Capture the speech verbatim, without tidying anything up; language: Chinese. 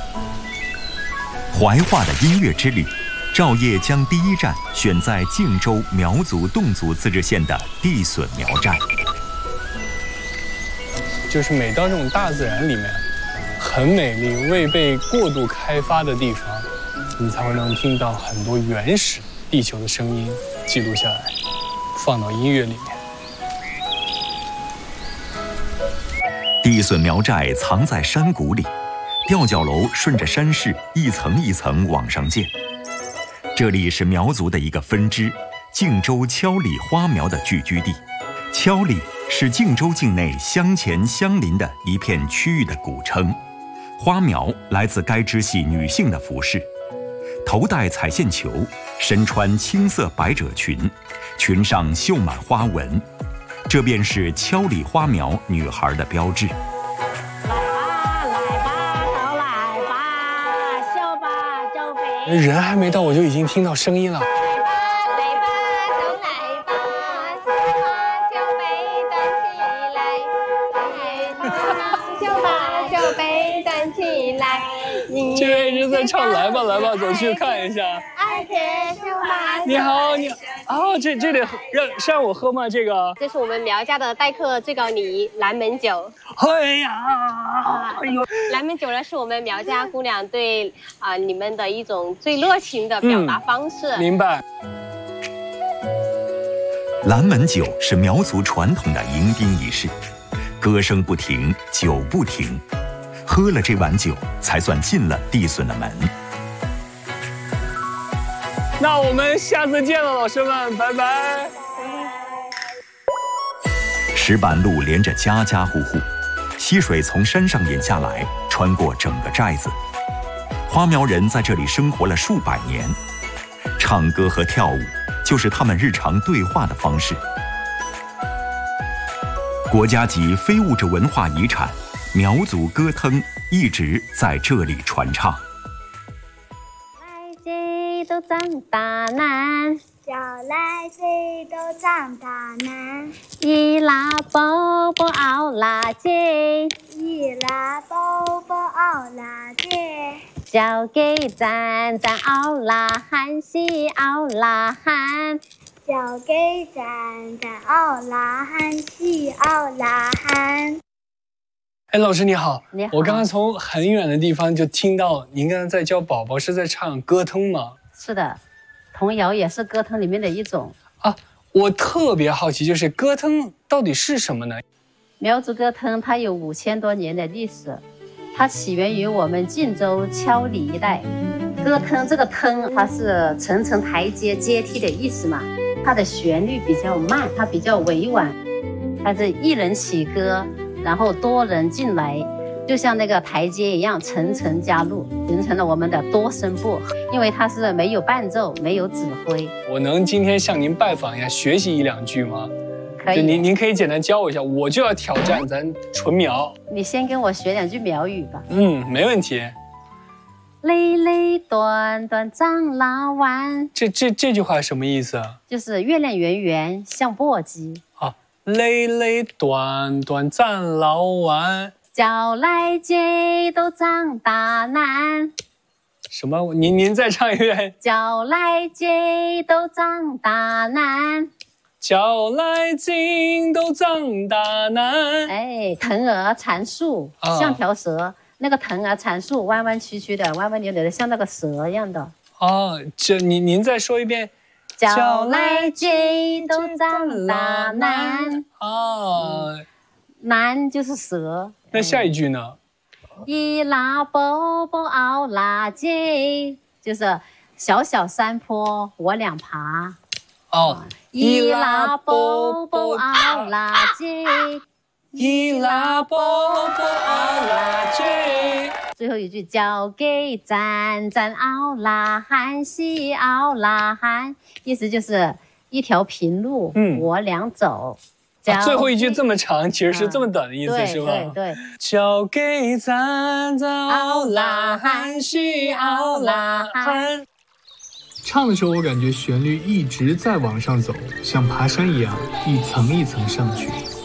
怀化的音乐之旅，赵烨将第一站选在靖州苗族侗族自治县的地笋苗寨。 就是每到这种大自然里面，很美丽、未被过度开发的地方，你才会能听到很多原始地球的声音，记录下来，放到音乐里面。 地笋苗寨藏在山谷里，吊脚楼顺着山势一层一层往上建。这里是苗族的一个分支，靖州敲里花苗的聚居地。敲里是靖州境内乡前乡邻的一片区域的古称，花苗来自该支系女性的服饰，头戴彩线球，身穿青色百褶裙，裙上绣满花纹，这便是敲里花苗女孩的标志。 人还没到，我就已经听到声音了。这位一直在唱来吧来吧，走去看一下。你好，你哦，这这得让是让我喝吗？这个这是我们苗家的待客最高礼仪——南门酒。 哎呀，哎呦， 南门酒呢是我们苗家姑娘对啊、呃、你们的一种最热情的表达方式。 嗯、明白。 蓝门酒是苗族传统的迎宾仪式，歌声不停，酒不停，喝了这碗酒才算进了地笋的门。 那我们下次见了，老师们，拜拜。 石板路连着家家户户，溪水从山上引下来，穿过整个寨子。花苗人在这里生活了数百年，唱歌和跳舞就是他们日常对话的方式。国家级非物质文化遗产苗族歌腾一直在这里传唱。 都长大难， 小来水都长大难。 一拉包包熬拉街， 一拉包包熬拉街。 交给咱咱熬拉汉西熬拉汉， 交给咱咱熬拉汉西熬拉汉。 哎，老师你好， 你好。 我刚刚从很远的地方就听到您刚才在教宝宝是在唱歌腾吗？ 是的，童谣也是歌腾里面的一种啊。我特别好奇，就是歌腾到底是什么呢？ 苗族歌腾它有五千多年的历史，它起源于我们晋州敲里一带。歌腾这个腾，它是层层台阶、阶梯的意思嘛。它的旋律比较慢，它比较委婉，它是一人起歌，然后多人进来。就像那个台阶一样，层层加入，形成了我们的多声部。因为它是没有伴奏，没有指挥。 我能今天向您拜访一下，学习一两句吗？ 可以。 就您您可以简单教我一下，我就要挑战咱纯苗。 你先跟我学两句苗语吧。 嗯，没问题。 累累短短长拉弯。 这这这句话什么意思啊？ 就是月亮圆圆像簸箕。 啊，累累短短长拉弯。 小来街都长大难。 什么？您您再唱一遍。 小来街都长大难。 小来街都长大难。 哎，腾儿缠树， 啊、 像条蛇。那个腾儿缠树，弯弯曲曲的，弯弯扭扭的，像那个蛇一样的。 哦，这您您再说一遍。 小来街都长大难。 哦。嗯难就是蛇。 那下一句呢？ 一拉波波熬拉街，就是小小山坡我俩爬。 哦， 一拉波波熬拉街， 一拉波波熬拉街。 最后一句交给咱咱熬拉汉西熬拉汉，意思就是一条平路，嗯，我俩走。 啊、最后一句这么长，其实是这么短的意思， 嗯、 是吧？ 对对。 交给咱咱熬拉汉西熬拉汉。唱的时候，我感觉旋律一直在往上走，像爬山一样，一层一层上去。